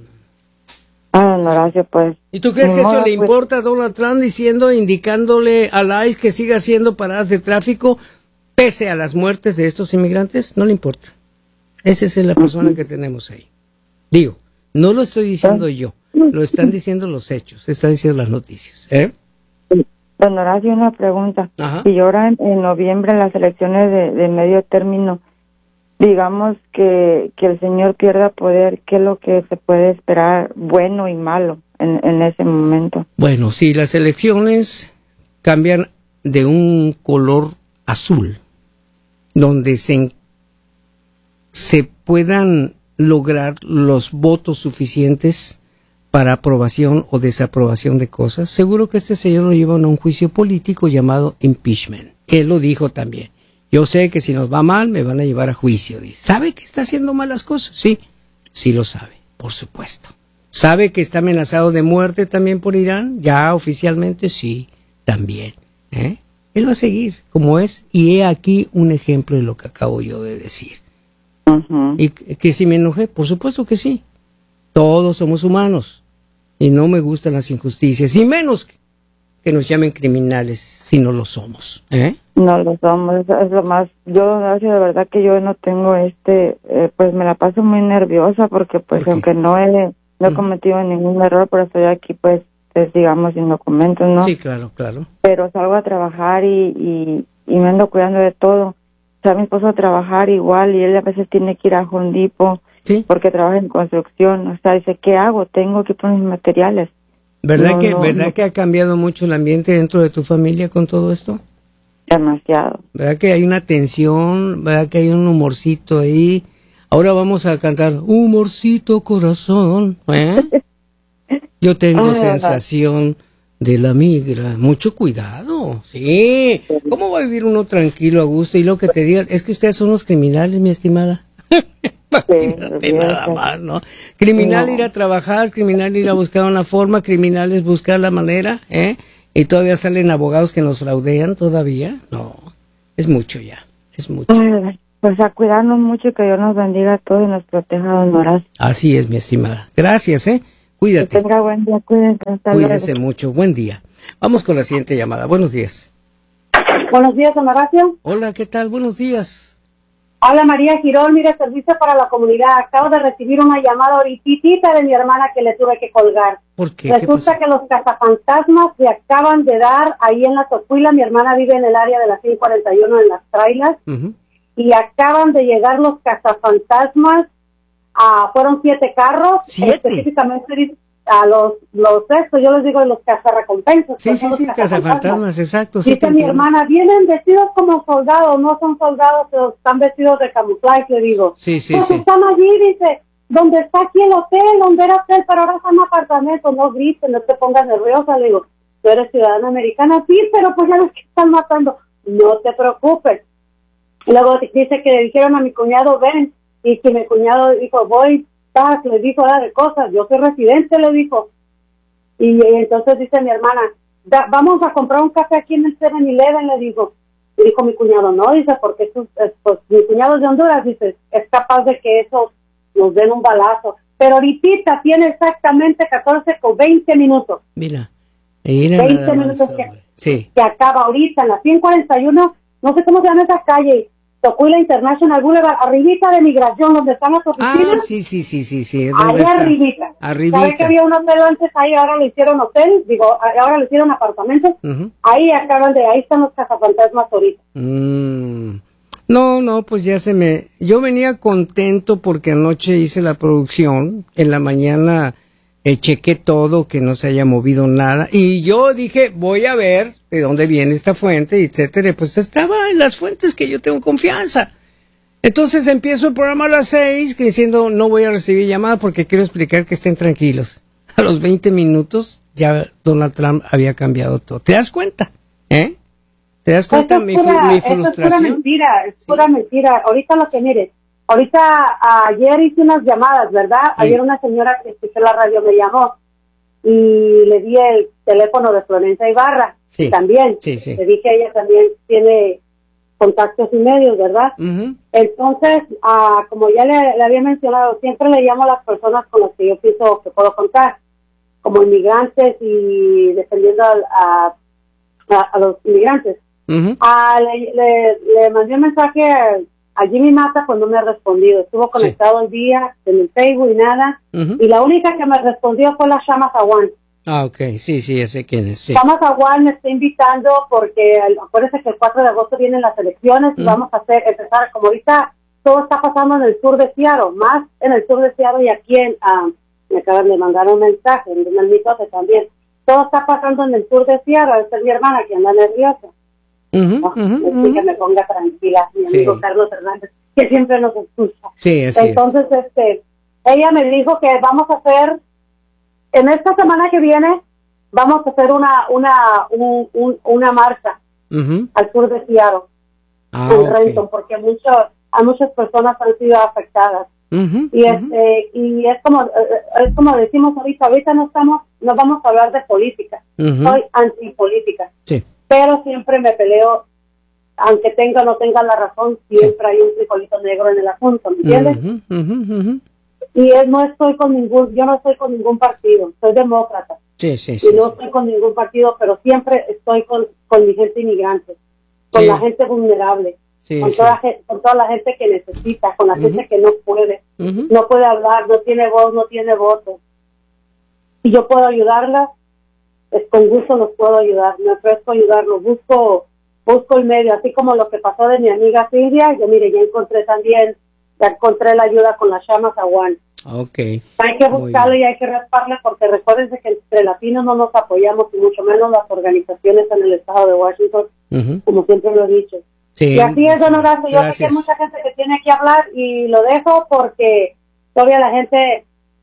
Don Horacio, pues... ¿Y tú crees que eso le importa a Donald Trump indicándole a la ICE que siga haciendo paradas de tráfico pese a las muertes de estos inmigrantes? No le importa. Esa es la persona que tenemos ahí. Digo, no lo estoy diciendo yo, lo están diciendo los hechos, están diciendo las noticias. Don Horacio, una pregunta. Ajá. Si ahora en noviembre en las elecciones de medio término, digamos que el señor pierda poder, ¿qué es lo que se puede esperar bueno y malo en ese momento? Bueno, si las elecciones cambian de un color azul, donde se puedan lograr los votos suficientes para aprobación o desaprobación de cosas, seguro que este señor lo llevan a un juicio político llamado impeachment. Él lo dijo también. Yo sé que si nos va mal, me van a llevar a juicio. Dice, ¿sabe que está haciendo malas cosas? Sí lo sabe, por supuesto. ¿Sabe que está amenazado de muerte también por Irán? Ya oficialmente, sí, también. Él va a seguir como es, y he aquí un ejemplo de lo que acabo yo de decir. ¿Y que si me enojé? Por supuesto que sí. Todos somos humanos y no me gustan las injusticias, y menos que nos llamen criminales si no lo somos. No lo somos, es lo más. Yo, de verdad que yo no tengo pues me la paso muy nerviosa porque pues aunque no he cometido ningún error, pero estoy aquí pues digamos sin documentos, ¿no? Sí, claro. Pero salgo a trabajar y me ando cuidando de todo. O sea, mi esposo a trabajar igual y él a veces tiene que ir a Home Depot. ¿Sí? Porque trabaja en construcción, o sea, dice, ¿qué hago? Tengo que poner mis materiales. ¿Verdad que ha cambiado mucho el ambiente dentro de tu familia con todo esto? Demasiado. ¿Verdad que hay una tensión? ¿Verdad que hay un humorcito ahí? Ahora vamos a cantar, humorcito corazón. Yo tengo sensación de la migra. Mucho cuidado, sí. ¿Cómo va a vivir uno tranquilo, a gusto? Y lo que te digan, es que ustedes son unos criminales, mi estimada. Imagínate nada más, ¿no? Criminal ir a trabajar, criminal ir a buscar una forma, criminal es buscar la manera, ¿eh? Y todavía salen abogados que nos fraudean todavía. No, es mucho ya, es mucho. Pues a cuidarnos mucho y que Dios nos bendiga a todos y nos proteja, don Horacio. Así es, mi estimada. Gracias, Cuídate. Que tenga buen día, Cuídense mucho, buen día. Vamos con la siguiente llamada. Buenos días. Buenos días, don Horacio. Hola, ¿qué tal? Buenos días. Habla María Girón, mire, servicio para la comunidad. Acabo de recibir una llamada ahorita de mi hermana que le tuve que colgar. ¿Por qué? Resulta que los cazafantasmas se acaban de dar ahí en la Tocuila. Mi hermana vive en el área de la 141 en las trailas. Y acaban de llegar los cazafantasmas. Fueron 7 carros. 7. Específicamente a los estos, yo les digo los cazarrecompensas. Sí, cazafantasmas, exacto. Dice mi hermana, vienen vestidos como soldados, no son soldados, pero están vestidos de camuflaje, le digo. Sí. Están allí, dice, donde está aquí el hotel, donde era hotel, pero ahora están apartamentos, no grites, no te pongas nerviosa, le digo, tú eres ciudadana americana, sí, pero pues ya ves que están matando, no te preocupes. Y luego dice que le dijeron a mi cuñado, ven, y que mi cuñado dijo, voy, le dijo de cosas, yo soy residente, le dijo. Y entonces dice mi hermana, vamos a comprar un café aquí en el 7-Eleven, le dijo. Y dijo mi cuñado, no, dice, porque pues, mi cuñado es de Honduras, dice, es capaz de que eso nos den un balazo. Pero ahorita tiene exactamente 14 con 20 minutos. Mira 20 minutos que acaba ahorita en la 141, no sé cómo se llama esa calle, Tocuila International Boulevard, arribita de migración, donde están las oficinas. Sí. Ahí arribita. ¿Sabe que había un hotel antes ahí? Ahora lo hicieron hotel, ahora lo hicieron apartamentos. Ahí están los cazafantasmas ahorita. No, pues ya yo venía contento porque anoche hice la producción, en la mañana chequé todo, que no se haya movido nada, y yo dije, voy a ver de dónde viene esta fuente, etcétera. Pues estaba en las fuentes que yo tengo confianza. Entonces empiezo el programa a las 6, diciendo, no voy a recibir llamada porque quiero explicar que estén tranquilos. A los 20 minutos ya Donald Trump había cambiado todo. ¿Te das cuenta? ¿Te das cuenta mi frustración? Es pura mentira, pura mentira. Ahorita lo que mire, ayer hice unas llamadas, ¿verdad? Sí. Ayer una señora que escuchó la radio me llamó y le di el teléfono de Florencia Ibarra. Sí. También. Sí. Le dije, ella también tiene contactos y medios, ¿verdad? Entonces, como ya le había mencionado, siempre le llamo a las personas con las que yo pienso que puedo contar, como inmigrantes y defendiendo a los inmigrantes. Le mandé un mensaje a Jimmy Mata cuando me ha respondido. Estuvo conectado el día en el Facebook y nada. Y la única que me respondió fue la Shama Zawan. Ok, sí, ya sé quién es. Sí. Shama Zawan me está invitando porque acuérdense que el 4 de agosto vienen las elecciones y vamos a empezar, como ahorita todo está pasando en el sur de Seattle, más en el sur de Seattle y aquí me acaban de mandar un mensaje en el mitote también. Todo está pasando en el sur de Seattle. Esta es mi hermana que anda nerviosa. Que me ponga tranquila, mi amigo Carlos Hernández, que siempre nos escucha. Sí, así entonces, ella me dijo que vamos a hacer, en esta semana que viene, vamos a hacer una marcha al sur de Seattle, en Renton, porque muchas personas han sido afectadas. Y es como decimos ahorita no vamos a hablar de política, soy antipolítica. Sí. Pero siempre me peleo, aunque tenga o no tenga la razón, siempre hay un frijolito negro en el asunto, ¿me entiendes? Y yo no estoy con ningún partido, soy demócrata. Y no estoy con ningún partido, pero siempre estoy con mi gente inmigrante, con la gente vulnerable, con toda la gente que necesita, con la gente que no puede hablar, no tiene voz, no tiene voto. Y yo puedo ayudarla, con gusto los puedo ayudar, me ofrezco ayudarlos, busco el medio, así como lo que pasó de mi amiga Silvia. Yo ya encontré la ayuda con la Shama Zawan. Okay. Hay que buscarle y hay que rasparle, porque recuérdense que entre latinos no nos apoyamos, y mucho menos las organizaciones en el estado de Washington, como siempre lo he dicho. Y así es, don Horacio. Yo sé que hay mucha gente que tiene que hablar y lo dejo porque todavía la gente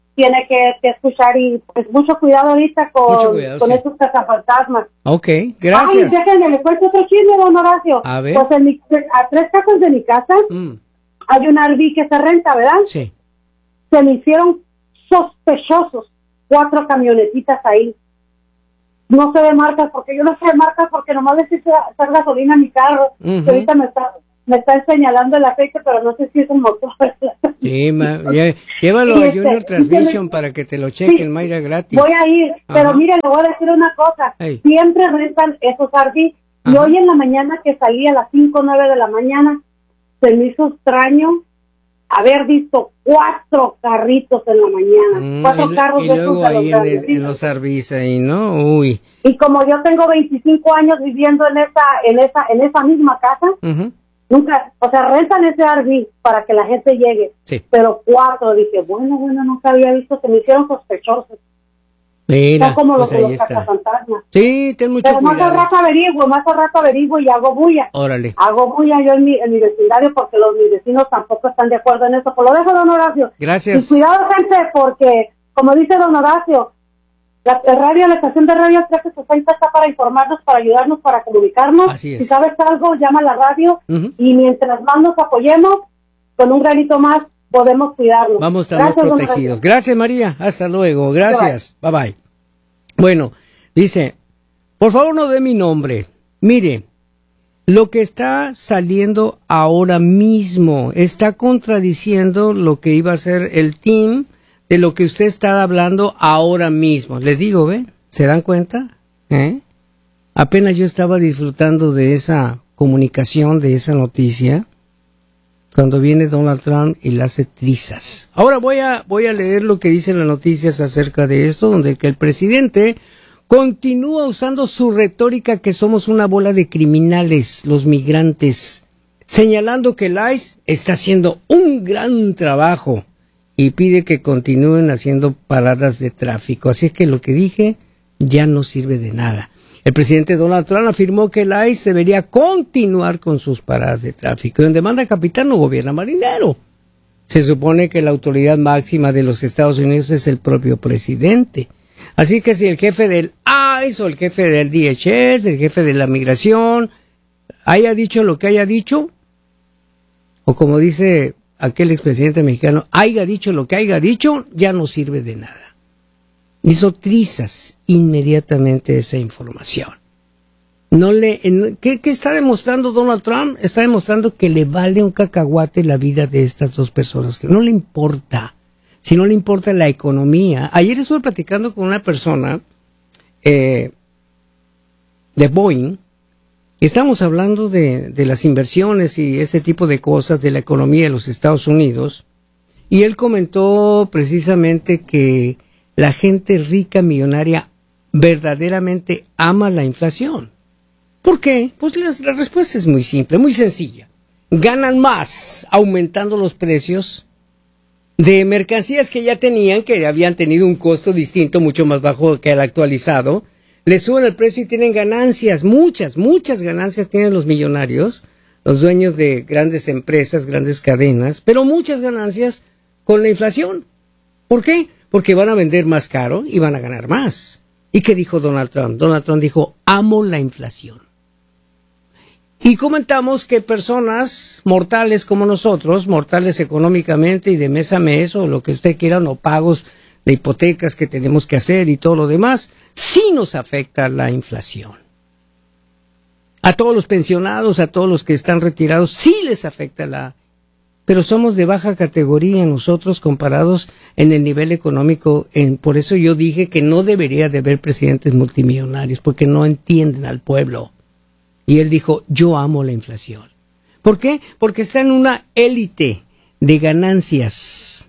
tiene que escuchar y pues mucho cuidado ahorita con estos cazafantasmas. Ok, gracias. Ay, déjenme, le cuento otro chisme, don Horacio. A ver. Pues a 3 casas de mi casa hay un RV que se renta, ¿verdad? Sí. Se me hicieron sospechosos 4 camionetitas ahí. No sé de marcas, porque yo no sé de marcas, porque nomás les hice hacer gasolina a mi carro. Que ahorita me está señalando el aceite, pero no sé si es un motor. Sí, llévalo a Junior Transmission para que te lo chequen, Mayra, gratis. Voy a ir, pero mire, le voy a decir una cosa. Hey. Siempre rentan esos RV. Y hoy en la mañana que salí a las 5 o 9 de la mañana, se me hizo extraño haber visto 4 carritos en la mañana. 4 carros y de luego esos ahí en los RVs ahí, ¿no? Uy. Y como yo tengo 25 años viviendo en esa misma casa, nunca, o sea, rentan ese RV para que la gente llegue. Sí. Pero 4, dije, bueno, nunca había visto, se me hicieron sospechosos. Mira, Son como pues los cazafantasmas. Sí, ten mucho pero cuidado. Pero más al rato averiguo y hago bulla. Órale. Hago bulla yo en mi vecindario porque mis vecinos tampoco están de acuerdo en eso. Pues lo dejo, don Horacio. Gracias. Y cuidado, gente, porque, como dice don Horacio, la estación de radio 1360 está para informarnos, para ayudarnos, para comunicarnos. Así es. Si sabes algo, llama a la radio y mientras más nos apoyemos, con un granito más podemos cuidarnos. Vamos a estar más protegidos. Gracias, María. Hasta luego. Gracias. Bye bye. Bueno, dice, por favor no dé mi nombre. Mire, lo que está saliendo ahora mismo está contradiciendo lo que iba a ser el team de lo que usted está hablando ahora mismo. Le digo, ¿ve? ¿Se dan cuenta? Apenas yo estaba disfrutando de esa comunicación, de esa noticia, cuando viene Donald Trump y le hace trizas. Ahora voy a leer lo que dicen las noticias acerca de esto, donde el presidente continúa usando su retórica que somos una bola de criminales, los migrantes, señalando que el ICE está haciendo un gran trabajo y pide que continúen haciendo paradas de tráfico. Así es que lo que dije ya no sirve de nada. El presidente Donald Trump afirmó que el ICE debería continuar con sus paradas de tráfico. Y donde manda capitán no gobierna marinero. Se supone que la autoridad máxima de los Estados Unidos es el propio presidente. Así que si el jefe del ICE o el jefe del DHS, el jefe de la migración, haya dicho lo que haya dicho, o como dice aquel expresidente mexicano, haya dicho lo que haya dicho, ya no sirve de nada. Hizo trizas inmediatamente esa información. ¿Qué está demostrando Donald Trump? Está demostrando que le vale un cacahuate la vida de estas dos personas, que no le importa, si no le importa la economía. Ayer estuve platicando con una persona de Boeing, y estamos hablando de las inversiones y ese tipo de cosas de la economía de los Estados Unidos, y él comentó precisamente que la gente rica, millonaria, verdaderamente ama la inflación. ¿Por qué? Pues la respuesta es muy simple, muy sencilla. Ganan más aumentando los precios de mercancías que ya tenían, que habían tenido un costo distinto, mucho más bajo que el actualizado. Le suben el precio y tienen ganancias, muchas ganancias tienen los millonarios, los dueños de grandes empresas, grandes cadenas, pero muchas ganancias con la inflación. ¿Por qué? Porque van a vender más caro y van a ganar más. ¿Y qué dijo Donald Trump? Donald Trump dijo, amo la inflación. Y comentamos que personas mortales como nosotros, mortales económicamente y de mes a mes, o lo que usted quiera, o pagos de hipotecas que tenemos que hacer y todo lo demás, sí nos afecta la inflación. A todos los pensionados, a todos los que están retirados, sí les afecta pero somos de baja categoría nosotros comparados en el nivel económico. Por eso yo dije que no debería de haber presidentes multimillonarios, porque no entienden al pueblo. Y él dijo, yo amo la inflación. ¿Por qué? Porque está en una élite de ganancias.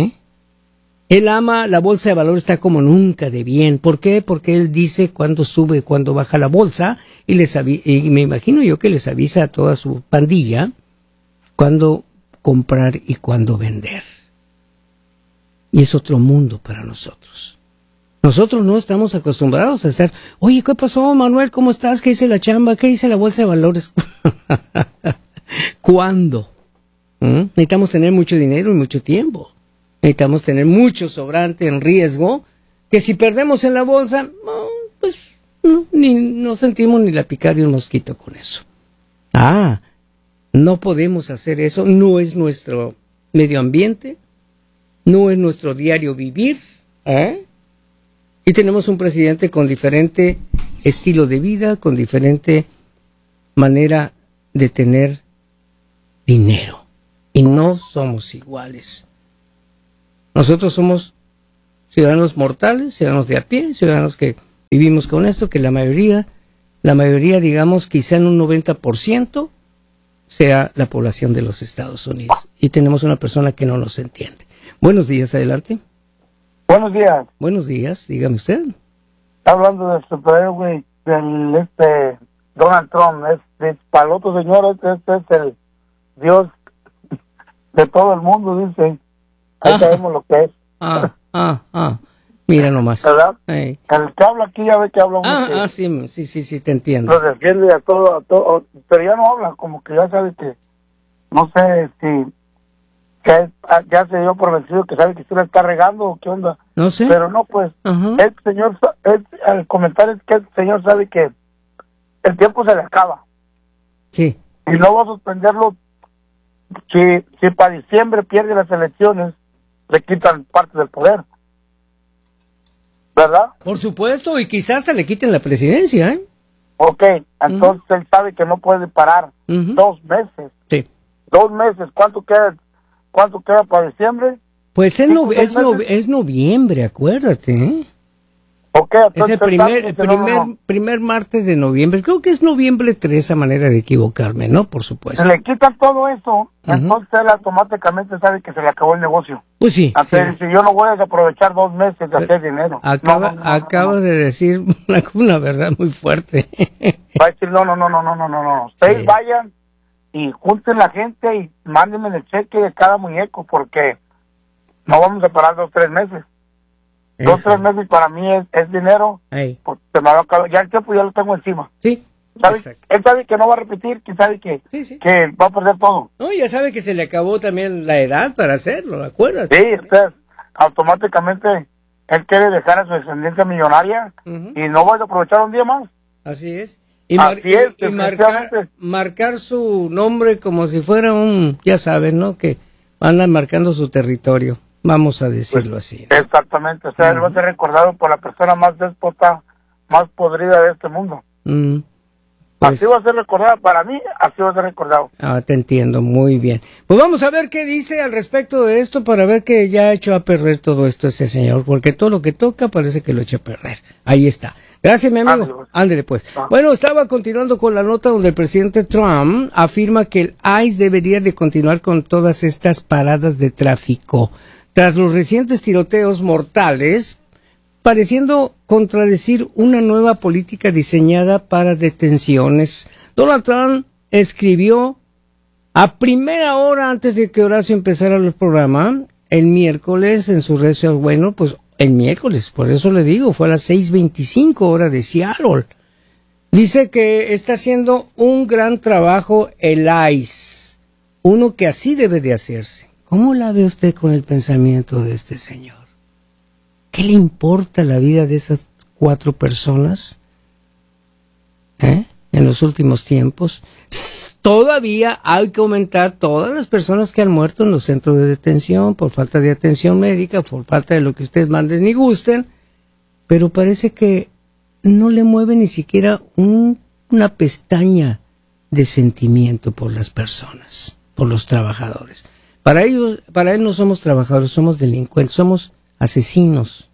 Él ama, la bolsa de valores está como nunca de bien. ¿Por qué? Porque él dice cuándo sube, cuándo baja la bolsa, y me imagino yo que les avisa a toda su pandilla cuándo comprar y cuándo vender. Y es otro mundo para nosotros. Nosotros no estamos acostumbrados a estar, oye, ¿qué pasó, Manuel? ¿Cómo estás? ¿Qué dice la chamba? ¿Qué dice la bolsa de valores? ¿Cuándo? Necesitamos tener mucho dinero y mucho tiempo. Necesitamos tener mucho sobrante en riesgo, que si perdemos en la bolsa, pues no sentimos ni la picada de un mosquito con eso. No podemos hacer eso, no es nuestro medio ambiente, no es nuestro diario vivir, y tenemos un presidente con diferente estilo de vida, con diferente manera de tener dinero, y no somos iguales. Nosotros somos ciudadanos mortales, ciudadanos de a pie, ciudadanos que vivimos con esto, que la mayoría, digamos, quizá en un 90%, sea la población de los Estados Unidos. Y tenemos una persona que no nos entiende. Buenos días, adelante. Buenos días. Buenos días, dígame usted. Está hablando del superhéroe del Donald Trump. Para el otro señor, este es el Dios de todo el mundo, dice. Ahí sabemos lo que es. Mira nomás. ¿Verdad? El que habla aquí ya ve que habla uno. Sí, te entiendo. Lo defiende a todo, pero ya no habla, como que ya sabe que, no sé si, que ya se dio por vencido, que sabe que usted la está regando o qué onda. No sé. Pero no, pues, el señor, el comentario es que el señor sabe que el tiempo se le acaba. Sí. Y no va a suspenderlo si para diciembre pierde las elecciones, le quitan parte del poder. ¿Verdad? Por supuesto, y quizás hasta le quiten la presidencia, ¿eh? Ok, entonces él sabe que no puede parar 2 meses. Sí. 2 meses, ¿cuánto queda para diciembre? Pues es noviembre, acuérdate, ¿eh? Ok, es el primer martes de noviembre. Creo que es noviembre 3, a manera de equivocarme, ¿no? Por supuesto. Se le quitan todo eso, entonces él automáticamente sabe que se le acabó el negocio. Pues sí. Si yo no voy a aprovechar 2 meses de hacer dinero. Acabas de decir una verdad muy fuerte. Va a decir, no. Ustedes vayan y junten la gente y mándenme el cheque de cada muñeco, porque no vamos a parar 2 o 3 meses. 2 o 3 meses para mí es dinero. Pues se me va a acabar. Ya el tiempo ya lo tengo encima. Sí. Él sabe que no va a repetir, que sabe que va a perder todo. No, ya sabe que se le acabó también la edad para hacerlo, acuérdate. Sí, entonces, automáticamente él quiere dejar a su descendencia millonaria y no va a aprovechar un día más. Así es. Y marcar su nombre como si fuera ya sabes, ¿no? Que andan marcando su territorio. Vamos a decirlo así, ¿no? Exactamente, o sea, él va a ser recordado por la persona más déspota, más podrida de este mundo. Pues, así va a ser recordado, para mí, así va a ser recordado. Te entiendo, muy bien. Pues vamos a ver qué dice al respecto de esto, para ver que ya ha hecho a perder todo esto este señor, porque todo lo que toca parece que lo echa a perder. Ahí está. Gracias, mi amigo. Ándale, pues. Bueno, estaba continuando con la nota donde el presidente Trump afirma que el ICE debería de continuar con todas estas paradas de tráfico tras los recientes tiroteos mortales, pareciendo contradecir una nueva política diseñada para detenciones. Donald Trump escribió a primera hora antes de que Horacio empezara el programa, el miércoles, en su red social. Bueno, pues el miércoles, por eso le digo, fue a las 6:25 hora de Seattle. Dice que está haciendo un gran trabajo el ICE, uno que así debe de hacerse. ¿Cómo la ve usted con el pensamiento de este señor? ¿Qué le importa la vida de esas 4 personas en los últimos tiempos? Todavía hay que aumentar todas las personas que han muerto en los centros de detención por falta de atención médica, por falta de lo que ustedes manden y gusten, pero parece que no le mueve ni siquiera una pestaña de sentimiento por las personas, por los trabajadores. Para él no somos trabajadores, somos delincuentes, somos asesinos,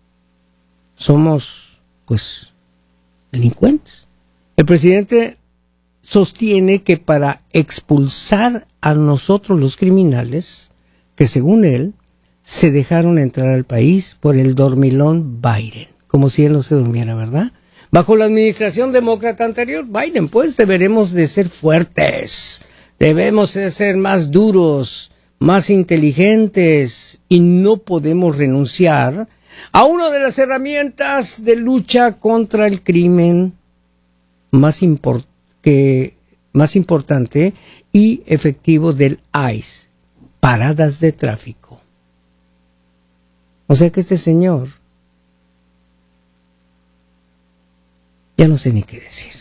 somos, pues, delincuentes. El presidente sostiene que para expulsar a nosotros los criminales, que según él, se dejaron entrar al país por el dormilón Biden, como si él no se durmiera, ¿verdad? Bajo la administración demócrata anterior, Biden, pues, deberemos de ser fuertes, debemos de ser más duros, más inteligentes, y no podemos renunciar a una de las herramientas de lucha contra el crimen más importante y efectivo del ICE, paradas de tráfico. O sea que este señor, ya no sé ni qué decir.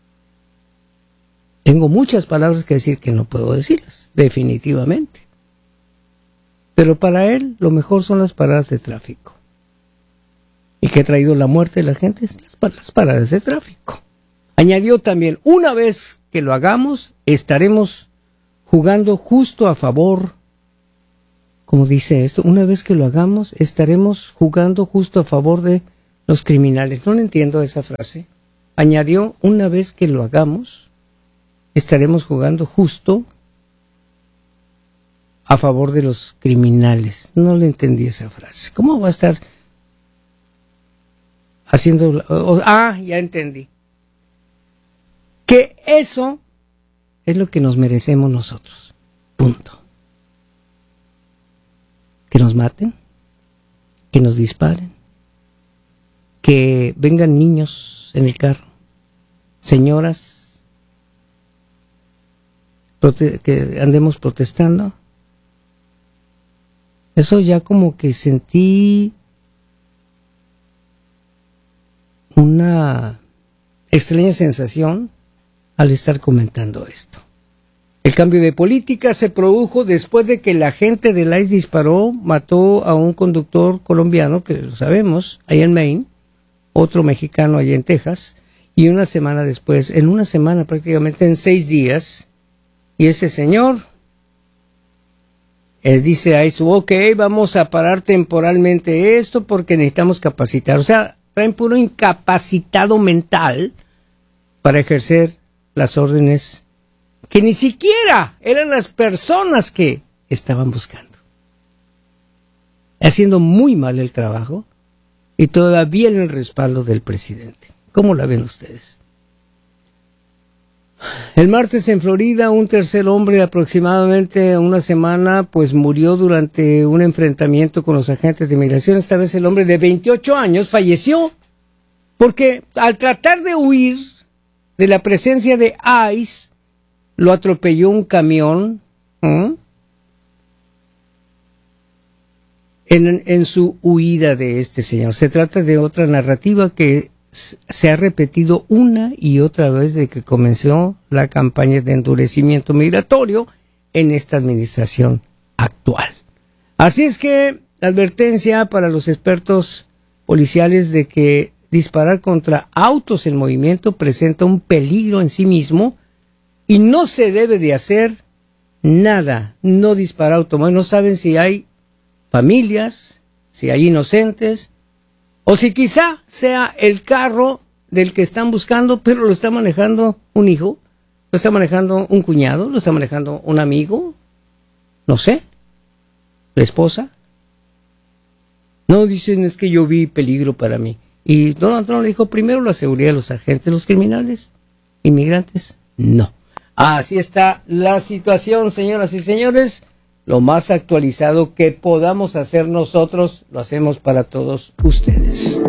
Tengo muchas palabras que decir que no puedo decirlas, definitivamente. Pero para él lo mejor son las paradas de tráfico. ¿Y qué ha traído la muerte de la gente? Las paradas de tráfico. Añadió también, una vez que lo hagamos, estaremos jugando justo a favor, como dice esto, una vez que lo hagamos, estaremos jugando justo a favor de los criminales. No le entiendo esa frase. Añadió, una vez que lo hagamos, estaremos jugando justo a favor de los criminales. No le entendí esa frase. ¿Cómo va a estar haciendo? Ya entendí. Que eso es lo que nos merecemos nosotros. Punto. Que nos maten, que nos disparen, que vengan niños en el carro, señoras, que andemos protestando. Eso ya como que sentí una extraña sensación al estar comentando esto. El cambio de política se produjo después de que la gente del ICE disparó, mató a un conductor colombiano, que lo sabemos, ahí en Maine, otro mexicano allá en Texas, y una semana después, en una semana prácticamente en 6 días, y ese señor dice a ICE, ok, vamos a parar temporalmente esto porque necesitamos capacitar. O sea, traen puro incapacitado mental para ejercer las órdenes que ni siquiera eran las personas que estaban buscando. Haciendo muy mal el trabajo y todavía en el respaldo del presidente. ¿Cómo la ven ustedes? El martes en Florida, un tercer hombre de aproximadamente una semana, pues murió durante un enfrentamiento con los agentes de inmigración. Esta vez el hombre de 28 años falleció porque al tratar de huir de la presencia de ICE, lo atropelló un camión en su huida de este señor. Se trata de otra narrativa que se ha repetido una y otra vez desde que comenzó la campaña de endurecimiento migratorio en esta administración actual. Así es que advertencia para los expertos policiales de que disparar contra autos en movimiento presenta un peligro en sí mismo y no se debe de hacer nada, no disparar automóviles. No saben si hay familias, si hay inocentes, o si quizá sea el carro del que están buscando, pero lo está manejando un hijo, lo está manejando un cuñado, lo está manejando un amigo, no sé, la esposa. No, dicen, es que yo vi peligro para mí. Y Donald Trump le dijo, primero la seguridad de los agentes, los criminales, inmigrantes, no. Así está la situación, señoras y señores. Lo más actualizado que podamos hacer nosotros, lo hacemos para todos ustedes.